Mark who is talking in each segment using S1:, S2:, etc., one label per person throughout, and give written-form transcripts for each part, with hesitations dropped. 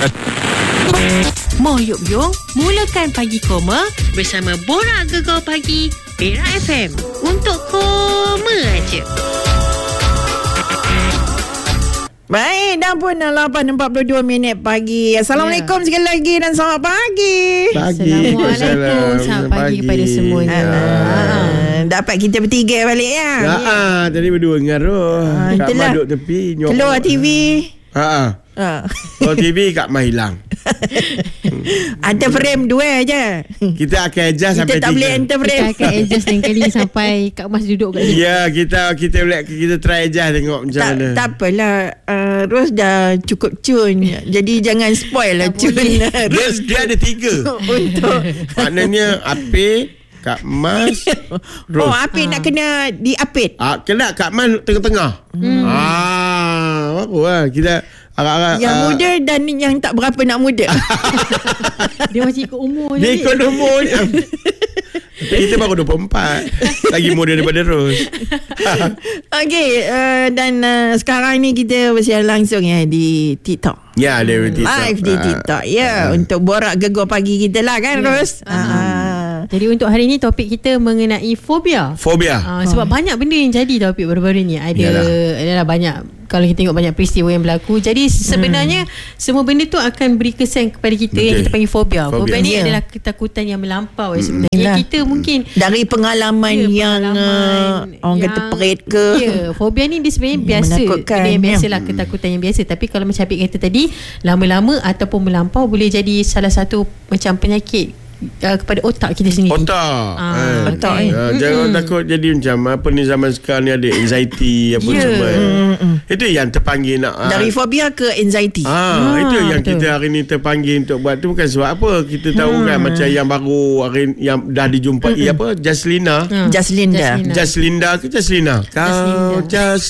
S1: Mo Yuk Yung, mulakan Pagi Koma bersama Borak Gegar Pagi, Era FM. Untuk koma aja.
S2: Baik, dah pun 8.42 pagi. Assalamualaikum sekali lagi dan selamat pagi.
S3: Assalamualaikum. Selamat pagi kepada semuanya.
S2: Dapat kita bertiga balik ya.
S3: Tadi berdua dengan Roh. Kak Mah duduk tepi
S2: keluar TV.
S3: Kalau TV Kak Mah hilang.
S2: Ada frame 2 je.
S3: Kita akan adjust sampai 3.
S2: Kita tak boleh enter frame.
S4: Kita akan adjust lain kali sampai Kak Mas duduk kat sini.
S3: Ya, kita try adjust tengok macam mana.
S2: Tak apalah. Ros dah cukup cun. Jadi jangan spoil lah cun.
S3: Dia ada 3.
S2: Untuk
S3: maknanya Apik, Kak Mas, Ros.
S2: Apik nak kena diapit.
S3: Kena Kak Mas tengah-tengah. Apa lah. Kita agak-agak
S2: yang muda dan yang tak berapa nak muda.
S4: Dia macam ikut umur je.
S3: Dia ikut umur je. Kita baru 24. Lagi muda daripada Ros.
S2: Okey, dan sekarang ni kita bersiaran langsung di TikTok.
S3: Ya, dia TikTok.
S2: Live di TikTok. Untuk borak gegar pagi kita lah kan, Ros.
S4: Jadi untuk hari ni topik kita mengenai fobia. Sebab banyak benda yang jadi topik baru-baru ni. Adalah banyak. Kalau kita tengok banyak peristiwa yang berlaku. Jadi sebenarnya semua benda tu akan beri kesan kepada kita. Yang kita panggil fobia. Fobia ni adalah ketakutan yang melampau sebenarnya. Kita mungkin
S2: dari pengalaman yang orang kata perit ke.
S4: Fobia ni dia sebenarnya biasa. Benda yang biasalah, ketakutan yang biasa. Tapi kalau macam Apik kata tadi, lama-lama ataupun melampau boleh jadi salah satu macam penyakit kepada otak kita sendiri.
S2: Otak.
S3: Jangan takut jadi macam apa ni, zaman sekarang ni ada anxiety apa semua. Itu yang terpanggil nak
S2: dari fobia ke anxiety.
S3: Itu yang betul. Kita hari ni terpanggil untuk buat tu bukan sebab apa. Kita tahu kan macam yang baru hari yang dah dijumpai apa Jaslinda. Jaslinda ke Jaslina? Kau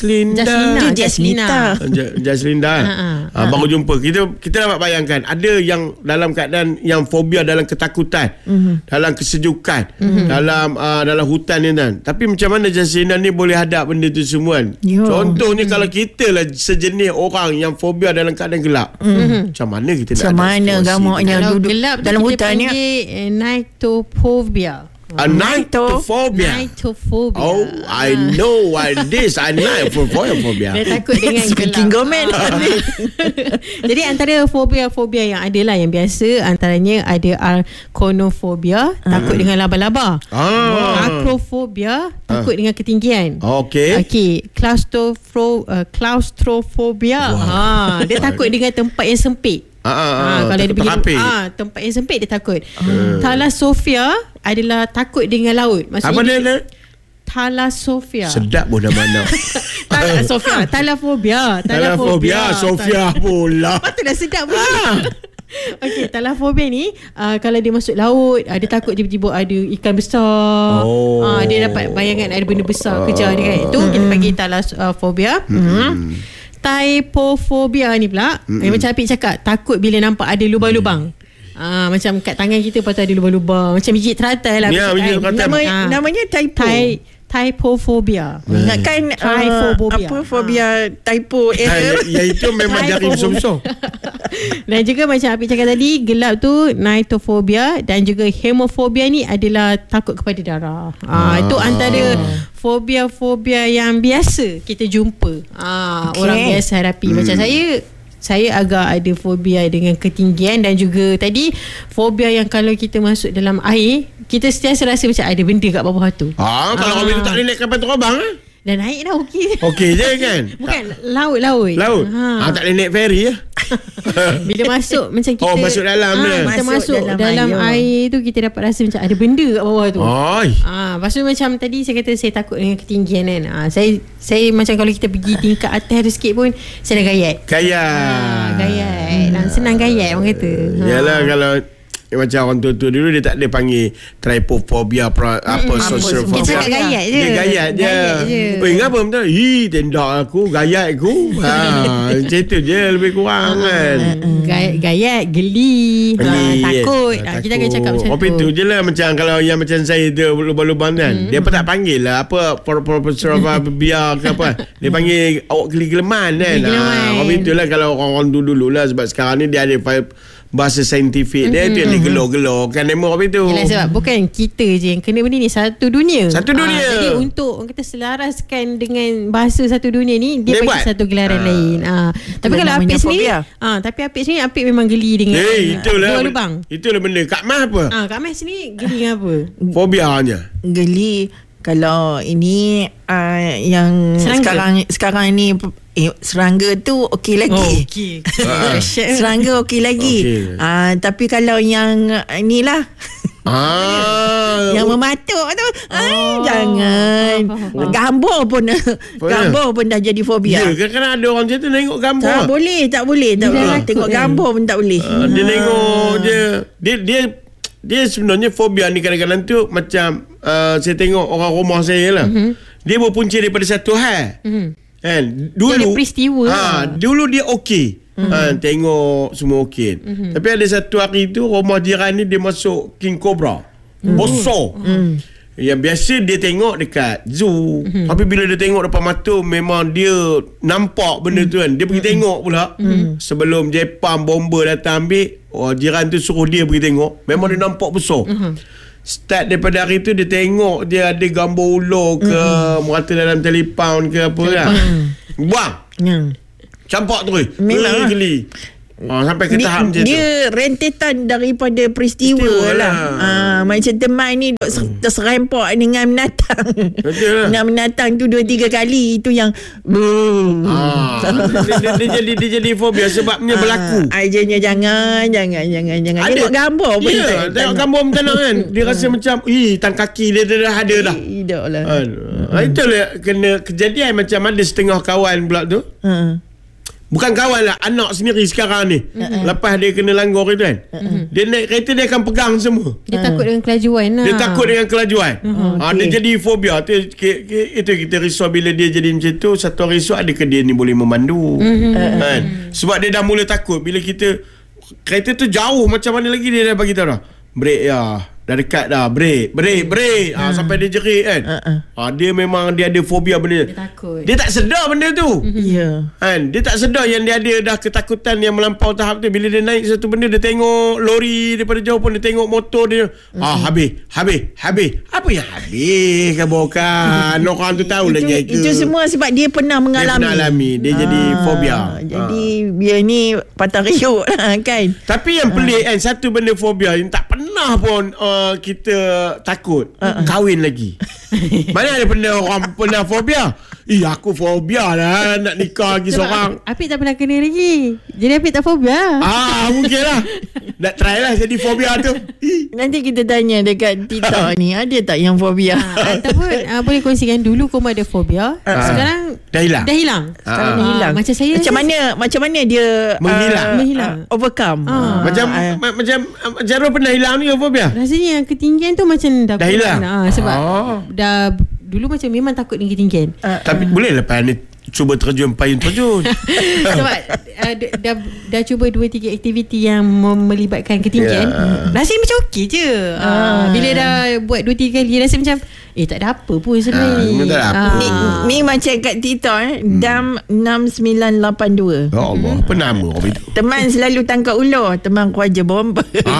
S3: Jaslinda. Jaslinda. Baru jumpa. Kita dapat bayangkan ada yang dalam keadaan yang fobia dalam ketakutan. Dalam kesejukan, dalam hutan ni kan. Tapi macam mana Jaslinda ni boleh hadap benda tu semua kan? Contohnya kalau kita lah sejenis orang yang fobia dalam keadaan gelap, macam mana kita nak, macam mana gamaknya duduk
S4: gelap
S3: dalam
S4: hutan ni? Nightophobia.
S3: Nightophobia. Oh, I know what this. I nightophobia.
S4: Dia takut dengan gelap. Jadi antara fobia-fobia yang ada lah, yang biasa antaranya ada arachnophobia, takut dengan laba-laba. Acrophobia, takut dengan ketinggian. Okey, claustrophobia. Dia takut dengan tempat yang sempit. Kalau dia pergi tempat yang sempit dia takut. Thalassophia adalah takut dengan laut. Maksudnya apa dia? Thalassophia.
S3: Sedap pun nama.
S4: Thalassophia.
S3: Sofia pula.
S4: Patutlah sedap pun. Okey, thalassophia ni kalau dia masuk laut, dia takut tiba-tiba ada ikan besar. Dia dapat bayangan ada benda besar kejar dia kan. Itu kita panggil thalassophia. Typophobia ni pula macam Apik cakap, takut bila nampak ada lubang-lubang. Macam kat tangan kita patut ada lubang-lubang, macam biji teratai lah.
S2: Namanya
S4: typophobia.
S2: Ingatkan apa fobia typo error.
S3: Itu memang jari besar-besar.
S4: Dan juga macam Apik cakap tadi, gelap tu nightophobia, dan juga hemofobia ni adalah takut kepada darah. Itu antara fobia-fobia yang biasa kita jumpa. Orang biasa hadapi. Macam saya agak ada fobia dengan ketinggian, dan juga tadi fobia yang kalau kita masuk dalam air, kita sentiasa rasa macam ada benda kat bawah tu.
S3: Kalau orang tu tak boleh naik kapal terbang
S4: dan naik dah okey.
S3: Okey je kan?
S4: Bukan laut.
S3: Tak boleh naik ferry ya.
S4: Bila masuk macam kita
S3: masuk dalam
S4: kita masuk dalam air tu, kita dapat rasa macam ada benda kat bawah tu. Lepas tu macam tadi saya kata saya takut dengan ketinggian kan. Saya macam kalau kita pergi tingkat atas ada sikit pun saya dah gayat.
S3: Gayat.
S4: Dan senang gayat orang kata.
S3: Yalah, kalau macam orang tua-tua dulu dia tak ada panggil trypophobia social
S4: Dia
S3: phobia.
S4: cakap gayat je.
S3: Dia gayat je. Oh, ngapa betul? Tendak aku, gayat aku. Macam tu je lebih kurang kan.
S4: Gayat, geli, takut. Kita akan cakap macam tu.
S3: Tapi tu je lah. Macam kalau yang macam saya tu lubang-lubang kan, dia pun tak panggil lah apa profesor biar ke apa. Dia panggil awak geli-geleman kan. Tapi itulah kalau orang-orang dulu lah. Sebab sekarang ni dia ada bahasa saintifik dia tu yang digelo-gelo kan demo apa itu.
S4: Yalah, sebab bukan kita je yang kena benda ni, satu dunia. Jadi untuk orang kata selaraskan dengan bahasa satu dunia ni, dia bagi satu gelaran lain. Tapi kalau Apik sendiri, tapi Apik sendiri Apik memang geli dengan dua lubang.
S3: Itulah benda. Kak Mas apa?
S4: Kak Mas sendiri geli dengan apa?
S3: Fobianya.
S2: Geli kalau ini yang sekarang ni serangga tu okey lagi. Serangga okey lagi. Tapi kalau yang inilah yang mematuk tu jangan. Gambar pun dah jadi fobia.
S3: Ya, kadang-kadang ada orang macam tu tengok gambar.
S2: Tak boleh. Tengok gambar pun tak boleh.
S3: Dia tengok dia sebenarnya fobia ni kadang-kadang tu macam saya tengok orang rumah saya lah. Dia berpunca daripada satu hal. Kan dulu
S4: peristiwa
S3: dulu dia okey. Tengok semua okey. Tapi ada satu hari tu rumah jiran ni dia masuk king cobra. Besar. Yang biasa dia tengok dekat zoo. Tapi bila dia tengok depan mata, memang dia nampak benda tu kan. Dia pergi tengok pula. Sebelum Jepang bomba datang ambil, jiran tu suruh dia pergi tengok. Memang dia nampak besar. Start daripada hari tu dia tengok dia ada gambar ular ke merata dalam telefon ke apa kan. Buang. Campak tu. Memang geli. Sampai ke tahap macam tu.
S2: Dia rentetan daripada peristiwa lah. Macam teman ni terserempak dengan binatang. Dengan binatang tu 2-3 kali. Itu yang
S3: dia jadi fobia sebabnya berlaku.
S2: Jangan tengok gambar pun.
S3: Tengok gambar pun tak nak kan. Dia rasa macam tang kaki dia dah ada dah. Itulah kena kejadian macam ada setengah kawan pula tu. Bukan kawan lah, anak sendiri sekarang ni. Lepas dia kena langgar itu kan, dia naik kereta dia akan pegang semua.
S4: Dia takut dengan kelajuan lah.
S3: Dia takut dengan kelajuan. Dia jadi fobia. Itu kita risau bila dia jadi macam tu. Satu hari esok adakah dia ni boleh memandu kan? Sebab dia dah mula takut. Bila kita kereta tu jauh macam mana lagi dia dah bagi tahu dah. Break ya. Dah dekat dah. Break. Sampai dia jerit kan. Dia memang dia ada fobia benda.
S4: Dia takut.
S3: Dia tak sedar benda tu.
S2: Kan?
S3: Dia tak sedar yang dia ada dah ketakutan yang melampau tahap tu. Bila dia naik satu benda, dia tengok lori daripada jauh pun, dia tengok motor dia. Habis. Apa yang habis kan bukan? Orang tu tahu lah jaga.
S2: Itu semua sebab dia pernah mengalami.
S3: Dia jadi fobia.
S2: Jadi dia ni patah riuk lah kan.
S3: Tapi yang pelik kan, satu benda fobia yang tak pernah pun kita takut, kahwin lagi. Mana ada orang pernah fobia? Aku fobia lah nak nikah lagi seorang.
S4: Apik tak pernah kena lagi, jadi Apik tak fobia.
S3: Mungkin lah. Nak try lah jadi fobia tu.
S2: Nanti kita tanya dekat Tita ni, ada tak yang fobia?
S4: Ataupun boleh kongsikan dulu kau ada fobia. Sekarang dah hilang.
S2: Sekarang dah hilang.
S4: Macam saya,
S2: macam mana dia
S4: menghilang.
S2: Overcome.
S3: Macam Jarul pernah hilang ni fobia?
S4: Rasanya yang ketinggian tu macam dah
S3: hilang.
S4: Sebab dah dulu macam memang takut dengan ketinggian.
S3: Tapi boleh lepas ni cuba payung terjun.
S4: Sebab dah cuba 2-3 aktiviti yang melibatkan ketinggian. Rasanya macam okey je. Bila dah buat 2-3 kali, rasa macam tak ada apa pun sebenarnya.
S2: Ni macam kat Tita Dam 6982.
S3: Ya Allah, apa nama orang itu?
S2: Teman selalu tangkap ular, teman kuaja bomba.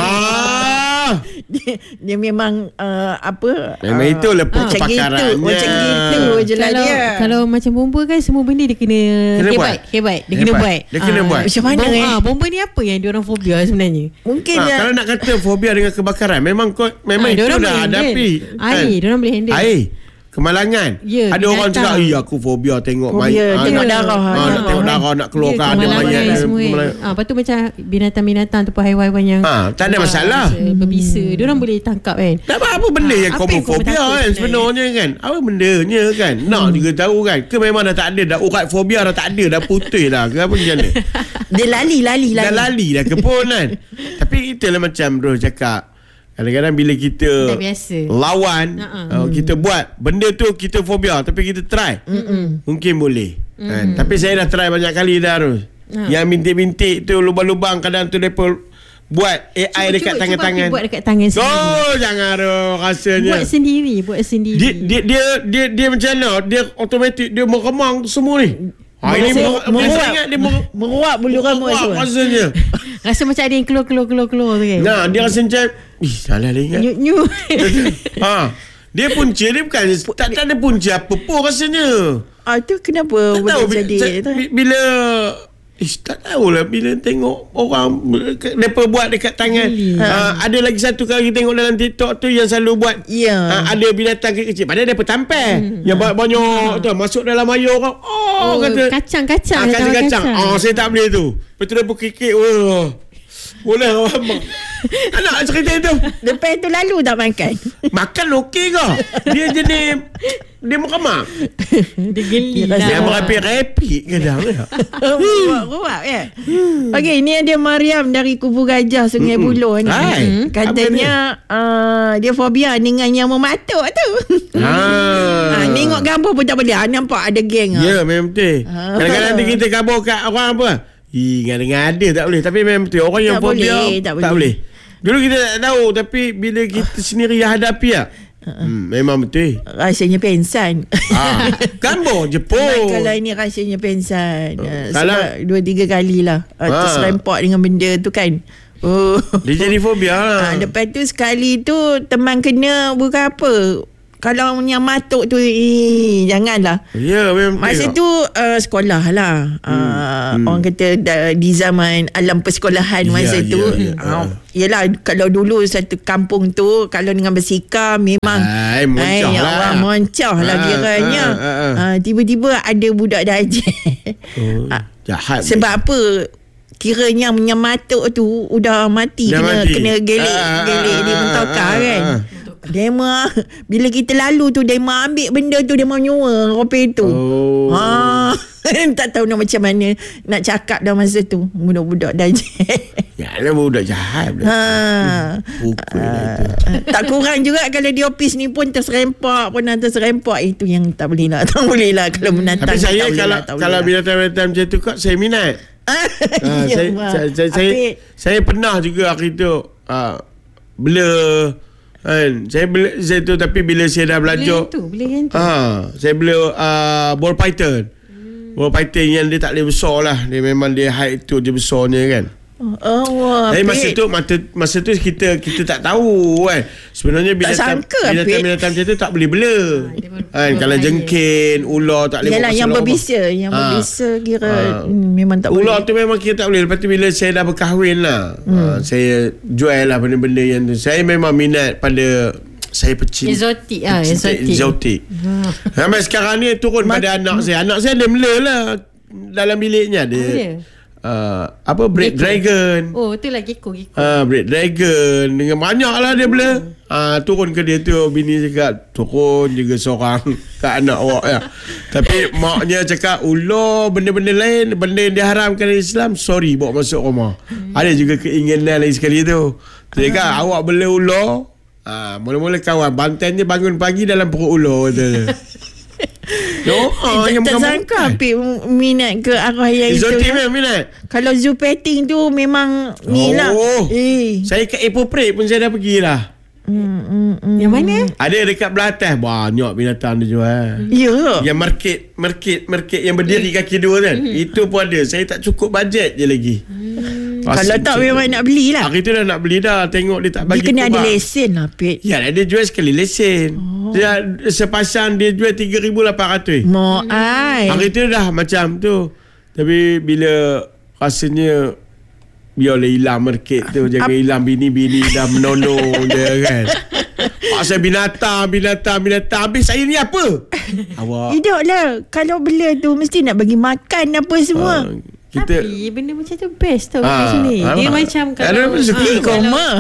S2: Dia memang
S3: memang itulah kepakarannya.
S2: Macam gitu je lah dia.
S4: Kalau macam bomba kan, semua benda dia kena hebat. Dia kena buat.
S2: Macam mana
S4: bomba ni apa yang diorang fobia sebenarnya?
S2: Mungkin
S3: kalau nak kata fobia dengan kebakaran, memang itu dah hadapi.
S4: Diorang boleh handle.
S3: Air. kemalangan.
S4: Ya,
S3: ada orang
S4: binatang.
S3: cakap, aku fobia tengok
S2: Fobia, tengok darah.
S3: nak tengok darah, nak keluarkan ada
S4: kemalangan
S3: mayat.
S4: semua. Lepas tu macam binatang-binatang ataupun haiwan-haiwan yang
S3: tak ada masalah.
S4: berbisa. Diorang boleh tangkap kan.
S3: Tak apa benda yang
S4: apa yang kau
S3: fobia
S4: takut
S3: kan sebenarnya kan. Apa bendanya kan. Nak juga tahu kan. Ke memang dah tak ada, dah urat fobia dah tak ada, dah putih dah ke apa macam mana.
S2: Dia lali.
S3: Dah lali dah ke pun kan. Tapi itulah macam bro cakap, kadang-kadang bila kita
S4: Dah biasa.
S3: lawan, kita buat benda tu, kita fobia tapi kita try, mungkin boleh kan? Tapi saya dah try banyak kali dah Ros. Yang bintik-bintik tu, lubang-lubang, kadang tu mereka buat AI dekat tangan-tangan.
S4: Cuba buat dekat tangan sendiri.
S3: Oh jangan Ros, rasanya
S4: Buat sendiri.
S3: dia macam mana, dia automatik dia meremang semua ni. Ini
S2: meruap bulu rambut tu.
S3: rasanya.
S4: Rasa macam ada yang keluar tu kan.
S3: Nah, dia rasa macam salah dia ingat.
S4: Nyu.
S3: Dia punca, dia bukan tak ada punca apa pun rasanya.
S2: Tu kenapa
S3: Tak tahu
S2: boleh jadi?
S3: bila tak tahulah bila tengok orang mereka buat dekat tangan. Ada lagi satu kali tengok dalam TikTok tu yang selalu buat. Ada binatang kecil padahal dia petampar. Yang banyak tu masuk dalam air orang. Kata
S4: Kacang.
S3: Saya tak boleh tu. Betul dia kikik. Boleh abang. Anak cerita itu.
S2: Lepas tu lalu tak makan.
S3: Makan okey ke? Dia jenis dia meremak.
S4: Dia geli lah.
S3: Dia merapik-rapik kadang.
S2: Ruap ya. Okey, ni ada Mariam dari Kubu Gajah Sungai Buloh ni. Katanya dia fobia dengan yang mematuk tu. Tengok gambar pun tak boleh. Nampak ada geng.
S3: Ya, memang betul. Kadang-kadang kita kabur kat orang apa? Ngada-ngada tak boleh. Tapi memang betul. Orang yang fobia tak boleh. Dulu kita tak tahu. Tapi bila kita sendiri yang hadapi memang betul.
S2: Rasanya pensan.
S3: Gambar je pun.
S2: Kalau ini rasanya pensan. Sebab 2-3 kali lah terserempak dengan benda tu kan.
S3: Dia jadi fobia lah.
S2: Lepas tu sekali tu teman kena bukan apa. Kalau yang matuk tu janganlah.
S3: Ya, memang.
S2: Masa tu sekolah lah. Orang kata di zaman alam persekolahan masa tu. Yelah, kalau dulu satu kampung tu kalau dengan bersikap memang
S3: moncah lah.
S2: Orang moncah lah kiranya. Tiba-tiba ada budak darjah.
S3: Jahat.
S2: Sebab apa? Kiranya yang matuk tu udah mati. Kena gelik di mentokar kan. Dema bila kita lalu tu Dema ambil benda tu, Dema nyua kopi tu. Tak tahu nak macam mana nak cakap dah masa tu. Budak-budak dah
S3: Yalah, budak jahat.
S2: Tak kurang juga kalau di office ni pun terserempak. Itu yang tak boleh lah. Tak boleh lah kalau menantang.
S3: Tapi saya kalau binatang-binatang macam tu kok saya minat. Saya pernah juga hari tu bela kan. Saya tu tapi bila saya dah belajar saya bela ball python. Ball python yang dia tak boleh besar lah. Dia memang dia height tu dia besarnya kan. Tapi masa tu kita tak tahu kan. Sebenarnya binatang-binatang macam tu tak boleh bela kan. Kalau jengkin, ular tak boleh.
S2: Yalah, yang berbisa. Yang berbisa kira memang tak boleh.
S3: Ular tu memang kita tak boleh. Lepas tu bila saya dah berkahwin lah, saya jual lah benda-benda yang tu. Saya memang minat pada saya pecinta exotic. Sampai sekarang ni turun pada anak saya. Anak saya dia mela lah dalam biliknya dia. Bread dragon.
S4: Tu lah gecko.
S3: Bread dragon dengan banyak lah dia bela. Turun ke dia tu, bini cakap turun juga seorang kat anak awak ya. Tapi maknya cakap ular, benda-benda lain, benda yang diharamkan dalam Islam, sorry bawa masuk rumah. Ada juga keinginan lain sekali tu. Dia cakap awak bela ular, mula-mula kawan bantan dia bangun pagi dalam perut ular kata.
S2: Tak sangka Apik minat ke arah yang
S3: exotic
S2: itu.
S3: Exotic minat.
S2: Kalau zoo petting tu memang ni lah.
S3: Saya kat Epopret pun saya dah pergi lah.
S4: Yang mana?
S3: Ada dekat Belatas banyak binatang dia jual.
S2: Ya.
S3: Yang market yang berdiri kaki dua kan. Itu pun ada. Saya tak cukup bajet je lagi.
S2: Kalau tak memang nak beli lah.
S3: Hari tu dah nak beli dah. Tengok dia tak bagi.
S2: Dia kena ada lesen lah Pit.
S3: Ya, dia jual sekali lesen. Dia sepasang dia jual 3,800. Hari tu dah macam tu. Tapi bila rasanya biarlah hilang market tu. Jangan hilang bini-bini dah menonong dia kan. Pasal binatang. Habis saya ni apa? Awak.
S2: Tidak lah. Kalau bela tu mesti nak bagi makan apa semua.
S4: Tapi benda macam tu best tau kat sini. Dia macam kalau
S2: koma.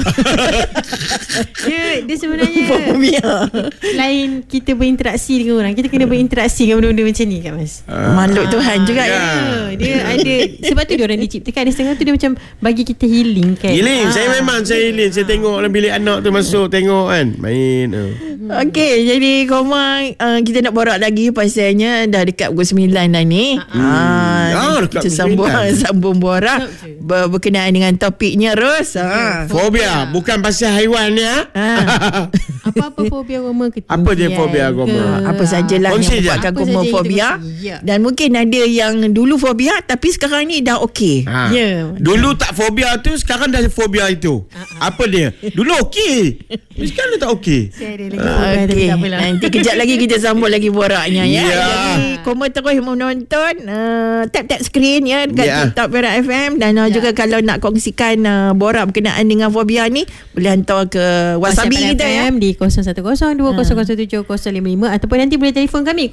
S4: Dia sebenarnya selain kita berinteraksi dengan orang, kita kena berinteraksi dengan benda-benda macam ni kan Mas.
S2: Makhluk Tuhan juga
S4: dia ada. Sebab tu dia orang diciptakan. Ada setengah tu dia macam bagi kita healing kan.
S3: Healing. Saya healing. Saya tengok dalam bilik anak tu masuk tengok kan main.
S2: Okey, jadi koma kita nak borak lagi pasalnya dah dekat pukul 9 dah ni. Kita sambung borak berkenaan dengan topiknya Ros.
S3: Fobia bukan pasal haiwan ya.
S4: Apa-apa fobia Roma ketinggian.
S3: Apa dia fobia Roma?
S2: Apa sajalah yang buatkan Roma fobia. Dan mungkin ada yang dulu fobia tapi sekarang ni dah okey.
S3: Dulu tak fobia tu, sekarang dah fobia itu. Apa dia? Dulu okey. Sekarang dah tak okey.
S2: Okay. Nanti kejap lagi kita sambung lagi boraknya ya. Jadi Koma terus menonton tap skrin ya dekat TikTok Perak FM dan juga kalau nak kongsikan borak berkenaan dengan fobia ni boleh hantar ke Wasabi kita ya
S4: di 0102007055 ataupun nanti boleh telefon kami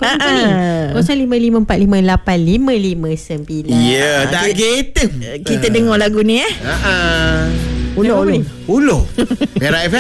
S4: 0555458559.
S3: Tak gitu.
S2: Kita dengar lagu ni
S3: Ulo Perak FM.